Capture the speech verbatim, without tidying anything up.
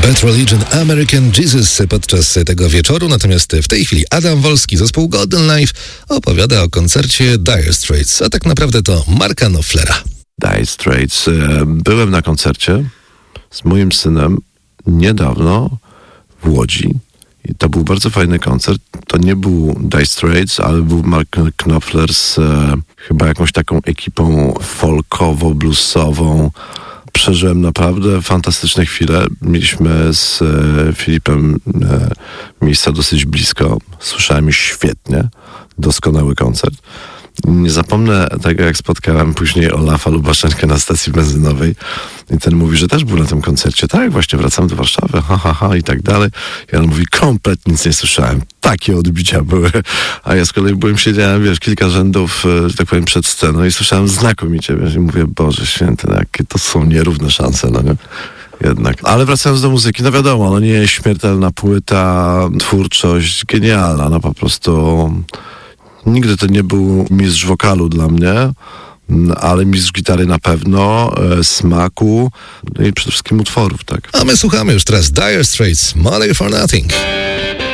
Bad Religion, American Jesus podczas tego wieczoru, natomiast w tej chwili Adam Wolski, zespół Golden Life, opowiada o koncercie Dire Straits, a tak naprawdę to Marka Knopflera. Dire Straits. Byłem na koncercie z moim synem niedawno w Łodzi i to był bardzo fajny koncert. To nie był Dire Straits, ale był Mark Knopfler z e, chyba jakąś taką ekipą folkowo-bluesową. Przeżyłem naprawdę fantastyczne chwile. Mieliśmy z e, Filipem e, miejsca dosyć blisko. Słyszałem ich świetnie. Doskonały koncert. Nie zapomnę tego, jak spotkałem później Olafa Lubaszenkę na stacji benzynowej i ten mówi, że też był na tym koncercie. Tak, właśnie wracam do Warszawy, ha, ha, ha i tak dalej. I on mówi, kompletnie nic nie słyszałem. Takie odbicia były. A ja z kolei byłem, siedziałem, wiesz, kilka rzędów, że tak powiem, przed sceną i słyszałem znakomicie, wiesz, i mówię, Boże Święty, no, jakie to są nierówne szanse, no nie? Jednak. Ale wracając do muzyki, no wiadomo, no nie śmiertelna płyta, twórczość genialna, no po prostu... Nigdy to nie był mistrz wokalu dla mnie, ale mistrz gitary na pewno, e, smaku, no i przede wszystkim utworów, tak. A my słuchamy już teraz Dire Straits, Money for Nothing.